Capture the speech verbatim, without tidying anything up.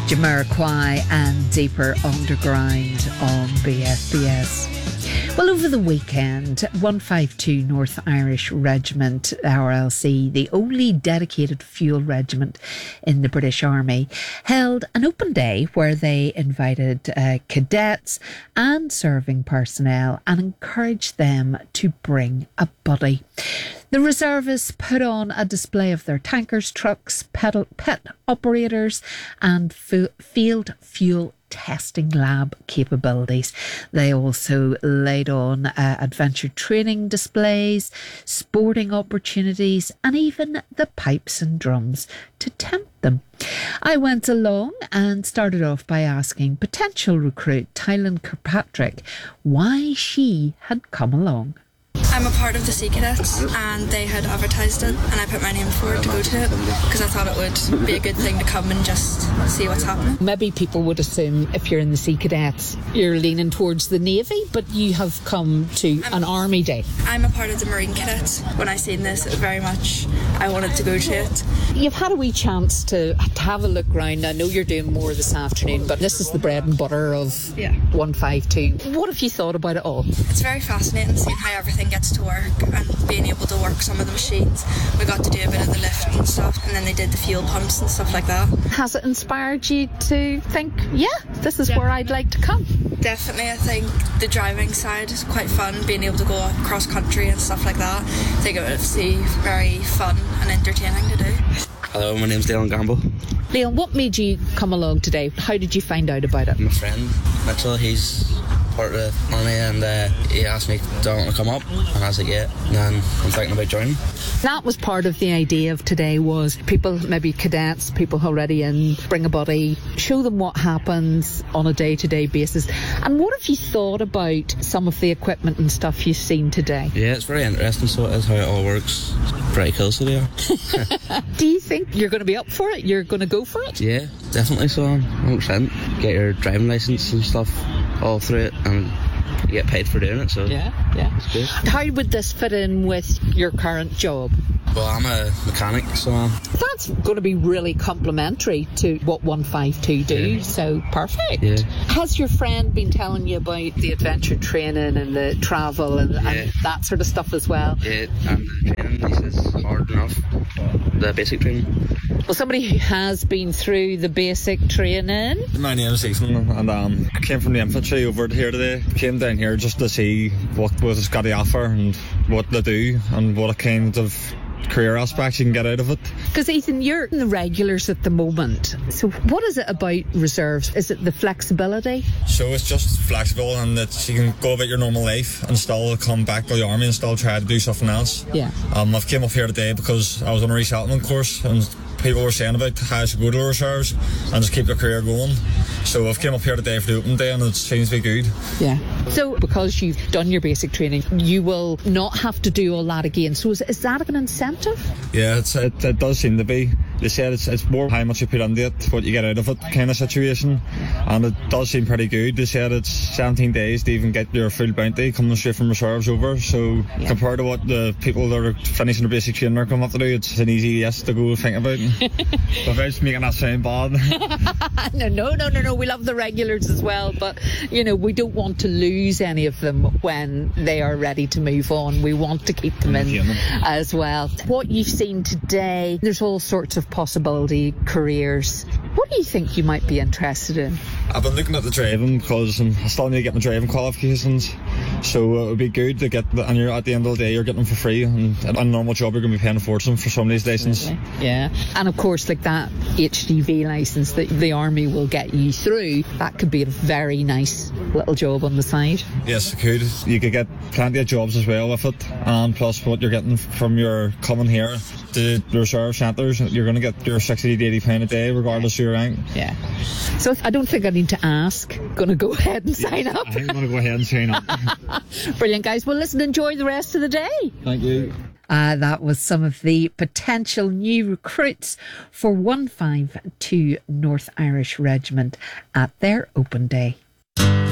Jamiroquai and Deeper Underground on B F B S. Well, over the weekend, one fifty-two North Irish Regiment, R L C, the only dedicated fuel regiment in the British Army, held an open day where they invited uh, cadets and serving personnel and encouraged them to bring a buddy. The reservists put on a display of their tankers, trucks, pedal, pet operators and fu- field fuel testing lab capabilities. They also laid on uh, adventure training displays, sporting opportunities and even the pipes and drums to tempt them. I went along and started off by asking potential recruit Tylen Kirkpatrick why she had come along. I'm a part of the Sea Cadets and they had advertised it and I put my name forward to go to it because I thought it would be a good thing to come and just see what's happening. Maybe people would assume if you're in the Sea Cadets you're leaning towards the Navy, but you have come to I'm, an Army day. I'm a part of the Marine Cadets. When I seen this, it was very much I wanted to go to it. You've had a wee chance to, to have a look round. I know you're doing more this afternoon, but this is the bread and butter of yeah. one fifty-two. What have you thought about it all? It's very fascinating seeing how everything gets to work and being able to work some of the machines. We got to do a bit of the lift and stuff, and then they did the fuel pumps and stuff like that. Has it inspired you to think, yeah, this is yeah. where I'd like to come? Definitely. I think the driving side is quite fun, being able to go across country and stuff like that. I think it would be very fun and entertaining to do. Hello, my name's Leon Gamble. Leon, what made you come along today? How did you find out about it? My friend Mitchell, he's part of the army, and uh, he asked me, do I want to come up? And I was like, yeah. And then I'm thinking about joining. That was part of the idea of today, was people, maybe cadets, people already in, bring a buddy, show them what happens on a day-to-day basis. And what have you thought about some of the equipment and stuff you've seen today? Yeah, it's very interesting, so it is how it all works. It's pretty cool, so they are. Do you think you're going to be up for it? You're going to go for it? Yeah, definitely so. one hundred percent. Get your driving licence and stuff all through it, and you get paid for doing it, so yeah, yeah, it's good. How would this fit in with your current job? Well, I'm a mechanic, so I'm... That's going to be really complementary to what one fifty-two do, yeah. So perfect. Yeah. Has your friend been telling you about the adventure training and the travel and, yeah. and that sort of stuff as well? Yeah, and the training, he says, hard enough, the basic training. Well, somebody who has been through the basic training. My name is Eastman, and um, I came from the infantry over here today. Came down here just to see what was got to offer and what they do and what kind of career aspects you can get out of it. Because Ethan, you're in the regulars at the moment, so what is it about reserves? Is it the flexibility? So it's just flexible, and that you can go about your normal life and still come back to the army and still try to do something else. Yeah. Um, I've came up here today because I was on a resettlement course and people were saying about how I should go to the reserves and just keep your career going. So I've came up here today for the open day and it seems to be good. Yeah. So because you've done your basic training, you will not have to do all that again. So is, is that an incentive? Yeah, it's, it, it does seem to be. They said it's, it's more how much you put into it, what you get out of it kind of situation. And it does seem pretty good. They said it's seventeen days to even get your full bounty coming straight from reserves over. So yeah. Compared to what the people that are finishing their basic training are coming up to do, it's an easy yes to go think about. Without making that sound bad. no, no, no, no, no. We love the regulars as well, but you know, we don't want to lose any of them when they are ready to move on. We want to keep them in them. as well. What you've seen today, there's all sorts of possibility careers. What do you think you might be interested in? I've been looking at the driving because um, I still need to get my driving qualifications, so it would be good to get the, and you're at the end of the day you're getting them for free, and a normal job you're going to be paying a fortune for some of these licenses. Yeah, and of course like that H G V licence that the army will get you through, that could be a very nice little job on the side. Yes, it could. You could get plenty of jobs as well with it, and plus what you're getting from your coming here to the reserve centres, you're going to get your sixty to eighty pounds a day regardless of your rank. Yeah. So I don't think I need to ask. Going to go ahead and sign yeah, up. I think I'm going to go ahead and sign up. Brilliant, guys. Well, listen, enjoy the rest of the day. Thank you. Uh, that was some of the potential new recruits for one fifty-two North Irish Regiment at their open day.